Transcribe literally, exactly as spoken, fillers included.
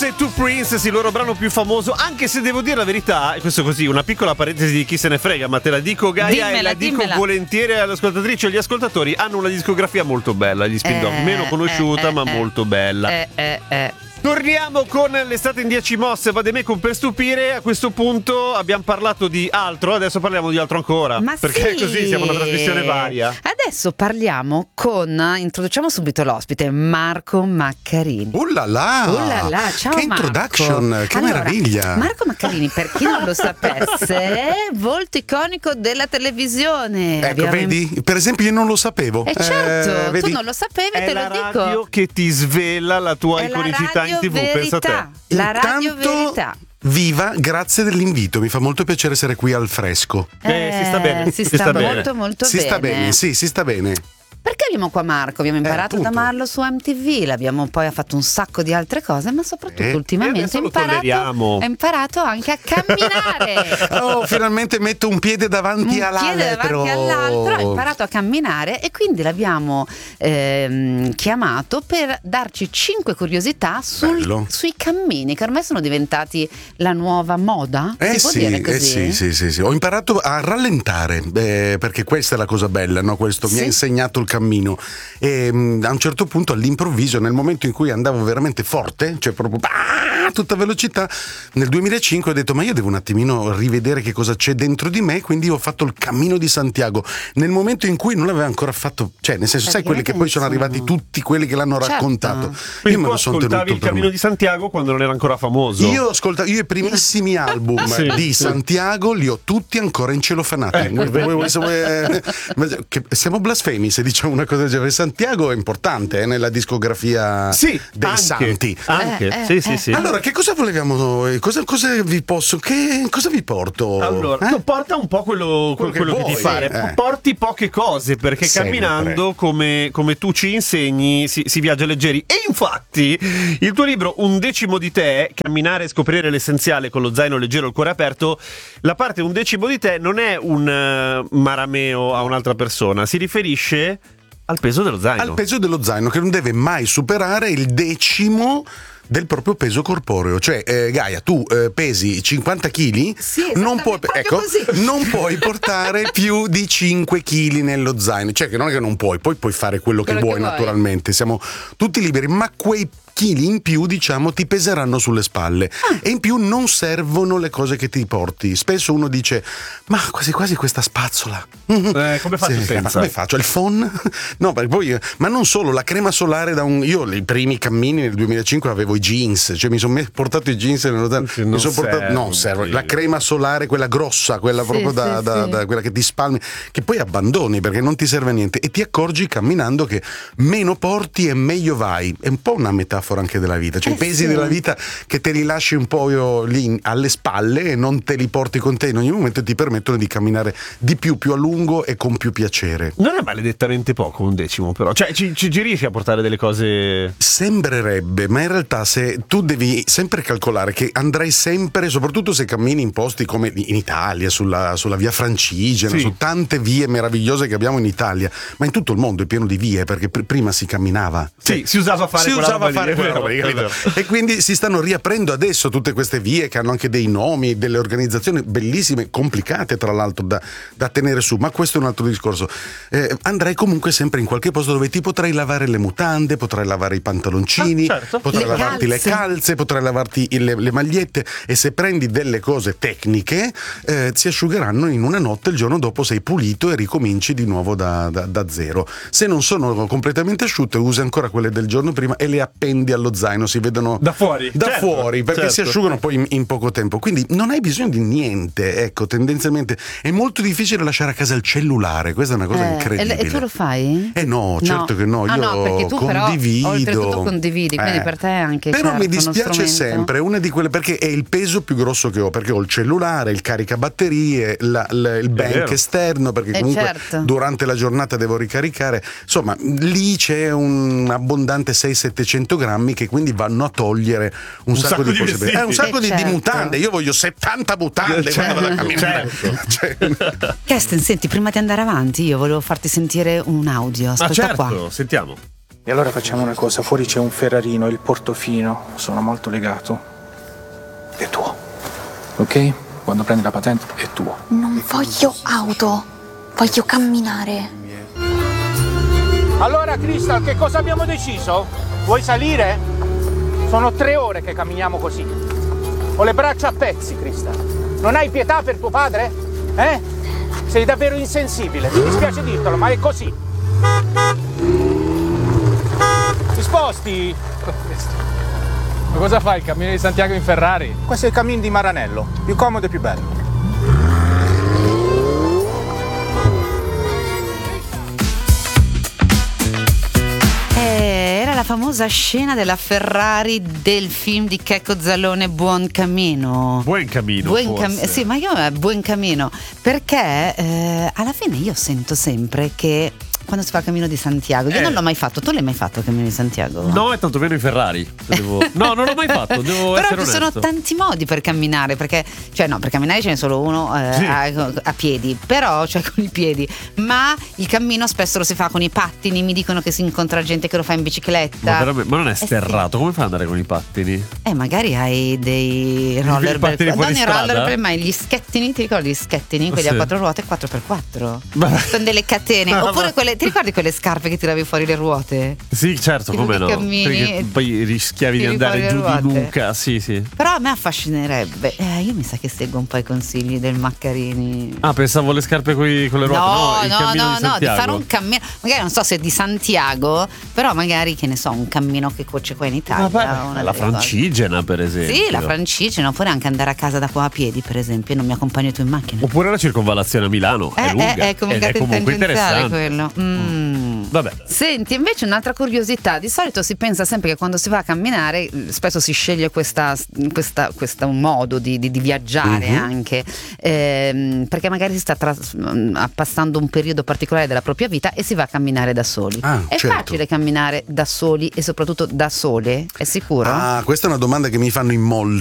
Muse e Two Prince, il loro brano più famoso, anche se devo dire la verità, questo così, una piccola parentesi di chi se ne frega, ma te la dico Gaia dimmela, e la dico dimmela. volentieri alle ascoltatrici e agli ascoltatori, hanno una discografia molto bella, gli Spin Doctors, Eh, meno conosciuta eh, ma eh, molto bella. Eh, eh, eh. Torniamo con l'estate in dieci mosse, Vademecum per stupire. A questo punto abbiamo parlato di altro, adesso parliamo di altro ancora. Ma perché sì. così siamo una trasmissione varia. Adesso parliamo con, introduciamo subito l'ospite, Marco Maccarini. Uh là là! Uh là là, ciao che Marco. introduction, che Allora, meraviglia! Marco Maccarini, per chi non lo sapesse, è volto iconico della televisione. Ecco, Abbiamo- vedi? Per esempio io non lo sapevo. Eh certo, Eh, tu vedi? non lo sapevi, È te la lo dico. radio che ti svela la tua È la iconicità in radio tv, pensa a te. verità. La radio Intanto, verità. Viva, grazie dell'invito, mi fa molto piacere essere qui al fresco. Eh, si sta bene, Si si sta, sta bene. molto molto si bene. sta bene, sì, si sta bene. Perché abbiamo qua Marco? Abbiamo imparato ad appunto. amarlo su M T V, l'abbiamo poi ha fatto un sacco di altre cose, ma soprattutto Eh, e ultimamente adesso ha lo imparato, tolleriamo. ha imparato anche a camminare. Oh, finalmente metto un piede davanti Un all'altro. piede davanti all'altro, ha imparato a camminare e quindi l'abbiamo ehm, chiamato per darci cinque curiosità sul- Bello. sui cammini, che ormai sono diventati la nuova moda. Eh si può sì, dire eh così? sì, sì, sì, sì. Ho imparato a rallentare, eh, perché questa è la cosa bella, no? Questo mi Sì. ha insegnato il cammino. E mh, a un certo punto, all'improvviso, nel momento in cui andavo veramente forte, cioè proprio ah, a tutta velocità, nel duemilacinque ho detto: ma io devo un attimino rivedere che cosa c'è dentro di me, quindi ho fatto il Cammino di Santiago. Nel momento in cui non l'aveva ancora fatto, cioè, nel senso, sai quelli che poi sono Perché arrivati tutti quelli che l'hanno Certo. raccontato. Quindi io me tu lo sono tenuto ascoltavi il per Cammino me. di Santiago quando non era ancora famoso. Io ascolta, io i primissimi album Sì. di Santiago li ho tutti ancora incelofanati. Eh, Voi- voi- voi- voi- ma che- siamo blasfemi se diciamo una cosa del genere. Santiago è importante eh, nella discografia Sì, dei anche, santi. Anche, Eh, eh, sì, sì, eh. sì. Allora, che cosa volevamo noi? Cosa, cosa vi posso? Che cosa vi porto? Allora, Eh? tu porta un po' quello, Quello che quello che, vuoi, ti pare. eh. Porti poche cose perché Sempre. camminando, come, come tu ci insegni, si, si viaggia leggeri. E infatti, il tuo libro Un decimo di te, camminare e scoprire l'essenziale con lo zaino leggero e il cuore aperto, la parte Un decimo di te non è un eh, marameo a un'altra persona, si riferisce al peso dello zaino. Al peso dello zaino, che non deve mai superare il decimo del proprio peso corporeo. Cioè, eh, Gaia, tu eh, pesi cinquanta chili, Sì, non puoi, esattamente, ecco, proprio così. non puoi portare più di cinque chili nello zaino. Cioè, che non è che non puoi, poi puoi fare quello, Quello che che vuoi, vuoi. naturalmente. Siamo tutti liberi, ma quei chili in più, diciamo, ti peseranno sulle spalle. Ah. E in più non servono le cose che ti porti. Spesso uno dice: ma quasi quasi questa spazzola. Eh, come faccio Sì, senza? Come faccio? Il phon? No, perché poi, ma non solo, la crema solare da un. Io i primi cammini nel duemilacinque avevo i jeans, cioè mi sono me- portato i jeans nello zaino. Sì, mi non sono portato. serve, No, serve. sì. La crema solare, quella grossa, quella Sì, proprio da, sì, da- sì. da- quella che ti spalmi, che poi abbandoni perché non ti serve a niente. E ti accorgi camminando che meno porti e meglio vai. È un po' una metafora anche della vita. Cioè Eh i pesi sì. della vita che te li lasci un po' io lì in- alle spalle e non te li porti con te in ogni momento e ti permettono di camminare di più, più a lungo e con più piacere. Non è maledettamente poco un decimo, però. Cioè, ci, ci, ci riesci a portare delle cose. Sembrerebbe, ma in realtà se tu devi sempre calcolare che andrai sempre, soprattutto se cammini in posti come in Italia, sulla, sulla via Francigena, Sì. su tante vie meravigliose che abbiamo in Italia, ma in tutto il mondo è pieno di vie perché pr- prima si camminava. Sì, si usava fare si quella usava roba lì, fare è quella vero, roba lì, è capito? vero. E quindi si stanno riaprendo adesso tutte queste vie che hanno anche dei nomi, delle organizzazioni bellissime, complicate tra l'altro da, da tenere su, ma questo è un altro discorso. Eh, andrai comunque sempre in qualche posto dove ti potrai lavare le mutande, potrai lavare i pantaloncini, Ah, certo. potrai Le lavarti calze. le calze, potrai lavarti le, le magliette, e se prendi delle cose tecniche eh, si asciugheranno in una notte, il giorno dopo sei pulito e ricominci di nuovo da, da- da zero. Se non sono completamente asciutte, usi ancora quelle del giorno prima e le appendi allo zaino, si vedono Da fuori, da certo, fuori perché certo. si asciugano poi in, in poco tempo, quindi non hai bisogno di niente. Ecco, tendenzialmente è molto difficile lasciare a casa il cellulare, questa è una cosa Eh, incredibile. e, e tu lo fai? Eh no, certo che no, Ah, io no, perché tu condivido. però oltretutto condividi, quindi Eh. per te è anche Però certo, mi uno dispiace strumento. sempre, una di quelle, perché è il peso più grosso che ho, perché ho il cellulare, il caricabatterie, la- la- il bank vero. esterno, perché Eh, comunque certo. durante la giornata devo ricaricare. Insomma, lì c'è un abbondante seicento settecento grammi che quindi vanno a togliere un, Un sacco, sacco di di possibilità. vestiti. È un sacco Eh, di, di certo. mutande. Io voglio settanta mutande Certo, quando vado a camminare. certo. Cioè, Kesten, senti, prima di andare avanti io volevo farti sentire un audio. Ah, Ascolta certo, qua. sentiamo. E allora facciamo una cosa, fuori c'è un Ferrarino, il Portofino, sono molto legato. È tuo, ok? Quando prendi la patente è tuo. Non voglio auto, voglio camminare. Allora Crystal, che cosa abbiamo deciso? Vuoi salire? Sono tre ore che camminiamo così. Ho le braccia a pezzi, Crystal. Non hai pietà per tuo padre? Eh? Sei davvero insensibile, mi dispiace dirtelo, ma è così. Ti sposti? Ma cosa fai, il cammino di Santiago in Ferrari? Questo è il cammino di Maranello, più comodo e più bello. Era la famosa scena della Ferrari del film di Checco Zalone, Buon Cammino. Buon Cammino. Buon cam- sì, ma io Buon Cammino, perché eh, alla fine io sento sempre che quando si fa il Cammino di Santiago, io Eh. non l'ho mai fatto. Tu l'hai mai fatto il Cammino di Santiago? No, è tanto meno in Ferrari. se Devo... No, non l'ho mai fatto, devo Però essere ci sono onesto. tanti modi per camminare, perché cioè no, per camminare ce n'è solo uno eh, Sì. a, a piedi, però cioè con i piedi, ma il cammino spesso lo si fa con i pattini, mi dicono che si incontra gente che lo fa in bicicletta. Ma, veramente- ma non è Eh sì. sterrato, come fai ad andare con i pattini? Eh, magari hai dei roller pattini per, fuori non i strada? roller per mai gli schettini, ti ricordi gli schettini, quelli Sì. a quattro ruote e quattro per quattro? Vabbè. Sono delle catene, Ah, oppure ma- quelle, ti ricordi quelle scarpe che tiravi fuori le ruote? Sì, certo, Che come tu no. cammini Perché e poi rischiavi di tiri andare fuori giù le di ruote. nuca, sì, sì. Però a me affascinerebbe, eh, io mi sa che seguo un po' i consigli del Maccarini. Ah, pensavo le scarpe coi- con le ruote. No, il no, cammino no, di no, di Santiago. fare un cammino, magari non so se di Santiago, però magari che ne so, un cammino che c'è qua in Italia. Ah, beh, una la delle cose. Francigena, per esempio. Sì, la Francigena, oppure anche andare a casa da qua a piedi, per esempio, e non mi accompagni tu in macchina. Oppure la circonvallazione a Milano. Eh, è lunga. eh, è come ed è comunque tangenziale interessante. quello. Mm. Vabbè. Senti, invece un'altra curiosità, di solito si pensa sempre che quando si va a camminare spesso si sceglie questa, questa, questo modo di, di, di viaggiare Mhm. anche, ehm, perché magari si sta tras- passando un periodo particolare della propria vita e si va a camminare da soli. Ah, è certo. facile camminare da soli e soprattutto da sole? È sicuro? Ah, questa è una domanda che mi fanno in molti.